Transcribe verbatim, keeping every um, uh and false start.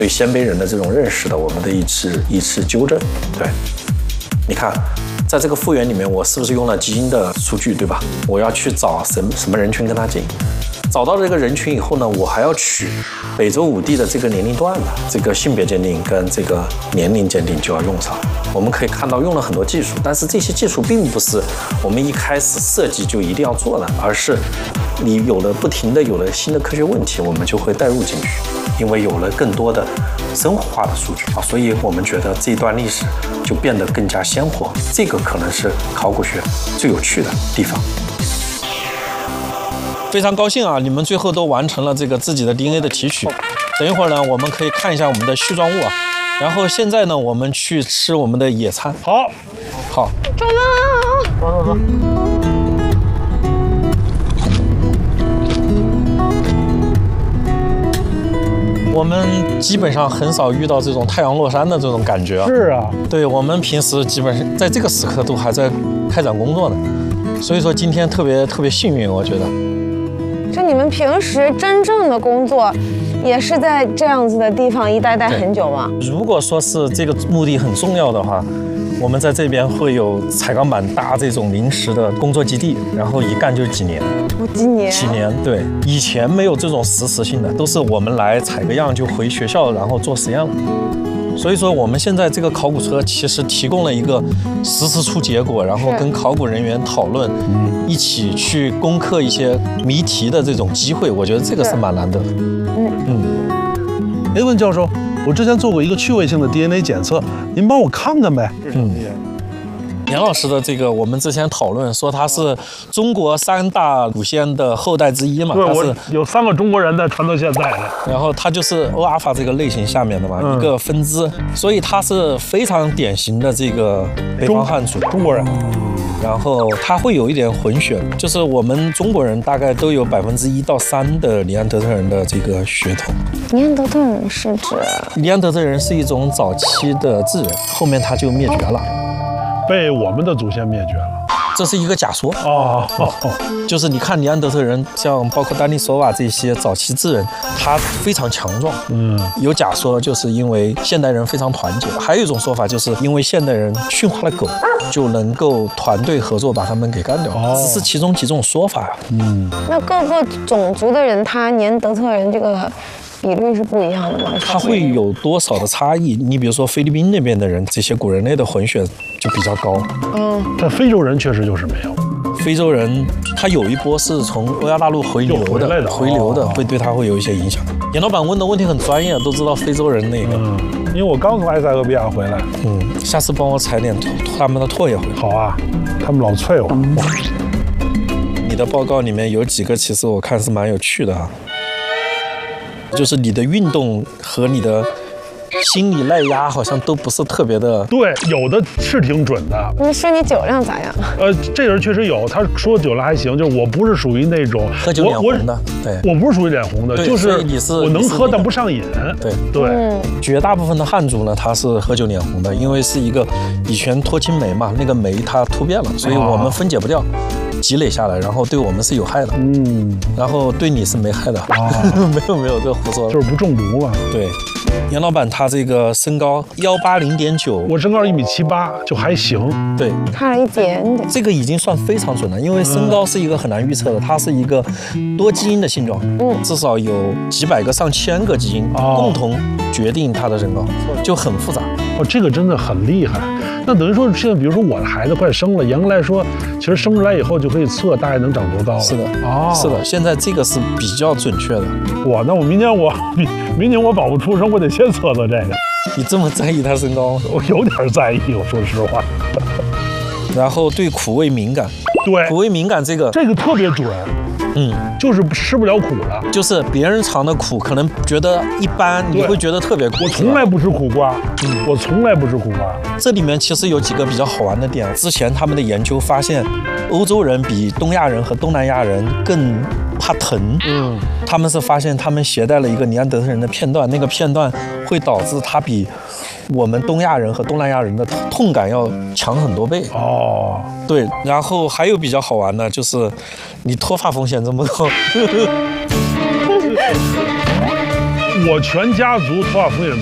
对鲜卑人的这种认识的，我们的一次一次纠正。对，你看，在这个复原里面，我是不是用了基因的数据，对吧？我要去找什么什么人群跟他进，找到这个人群以后呢，我还要取北周武帝的这个年龄段的这个性别鉴定跟这个年龄鉴定就要用上。我们可以看到用了很多技术，但是这些技术并不是我们一开始设计就一定要做的，而是你有了不停的有了新的科学问题，我们就会带入进去，因为有了更多的生活化的数据啊，所以我们觉得这段历史就变得更加鲜活。这个可能是考古学最有趣的地方。非常高兴啊，你们最后都完成了这个自己的 D N A 的提取。等一会儿呢，我们可以看一下我们的絮状物啊。然后现在呢，我们去吃我们的野餐。 好， 好， 走了， 走走走。 我们基本上很少遇到这种太阳落山的这种感觉啊。 是啊， 对，我们平时基本上在这个时刻都还在开展工作呢，所以说今天特别特别幸运，我觉得。 就你们平时真正的工作，也是在这样子的地方一待待很久吗？ 如果说是这个目的很重要的话，我们在这边会有彩钢板搭这种临时的工作基地，然后一干就几年。 我几年？ 几年，对。以前没有这种实时性的，都是我们来采个样就回学校，然后做实验了。所以说，我们现在这个考古车其实提供了一个实时出结果，然后跟考古人员讨论，一起去攻克一些谜题的这种机会，我觉得这个是蛮难得的。 嗯嗯。 哎，温教授，我之前做过一个趣味性的 D N A 检测，您帮我看看呗。 嗯。严老师的这个，我们之前讨论说他是中国三大祖先的后代之一嘛， 对， 他是我有三个中国人在传到现在的。 然后他就是欧阿法这个类型下面的嘛、嗯、一个分支，所以他是非常典型的这个北方汉族中国人。 然后他会有一点混血，就是我们中国人大概都有百分之一到三的尼安德特人的这个血统。 尼安德特人是指？ 尼安德特人是一种早期的智人，后面他就灭绝了。 被我们的祖先灭绝了， 这是一个假说哦， 就是你看尼安德特人，像包括丹尼索瓦这些早期智人，他非常强壮。嗯，有假说就是因为现代人非常团结，还有一种说法就是因为现代人驯化了狗，就能够团队合作把他们给干掉。哦，只是其中几种说法。嗯， 那各个种族的人，他尼安德特人这个比率是不一样的吗？ 它会有多少的差异？你比如说菲律宾那边的人，这些古人类的混血就比较高。 嗯， 但非洲人确实就是没有。 非洲人他有一波是从欧亚大陆回流的， 回, 的回流的会对他会有一些影响。严老板问的问题很专业，都知道非洲人那个。 嗯，因为我刚从埃塞俄比亚回来。 嗯，下次帮我采点他们的唾液回来。 好啊，他们老催我。 你的报告里面有几个其实我看是蛮有趣的啊。就是你的运动和你的心理耐压好像都不是特别的。 对，有的是挺准的。 你说你酒量咋样？ 呃，这人确实有，他说酒量还行，就是我不是属于那种喝酒脸红的，对， 我不是属于脸红的，就是你是我能喝但不上瘾。 对对、 嗯， 绝大部分的汉族呢，他是喝酒脸红的，因为是一个乙醛脱氢酶嘛，那个酶它突变了，所以我们分解不掉。积累下来，然后对我们是有害的，嗯，然后对你是没害的，啊、没有没有这胡说， 就是不中毒嘛。 对，严老板他这个身高幺八零点九， 我身高一米七八，就还行。 对， 差了一点点， 这个已经算非常准了，因为身高是一个很难预测的，它是一个多基因的性状，嗯，至少有几百个、上千个基因、哦、共同决定他的身高，就很复杂。 哦，这个真的很厉害。那等于说，现在比如说我的孩子快生了，严格来说，其实生出来以后就可以测大概能长多高。 是的， 哦， 是的，现在这个是比较准确的。 哇，那我明年我明明年我宝宝出生，我得先测测这个。 你这么在意他身高？ 我有点在意，我说实话。 然后对苦味敏感， 对苦味敏感这个这个特别准。嗯，就是吃不了苦的， 就是别人尝的苦，可能觉得一般，你会觉得特别苦。 我从来不吃苦瓜，嗯，我从来不吃苦瓜。 这里面其实有几个比较好玩的点。之前他们的研究发现，欧洲人比东亚人和东南亚人更怕疼。嗯，他们是发现他们携带了一个尼安德特人的片段，那个片段会导致他比我们东亚人和东南亚人的痛感要强很多倍。 哦， 对，然后还有比较好玩的就是你脱发风险这么高， 我全家族头发风险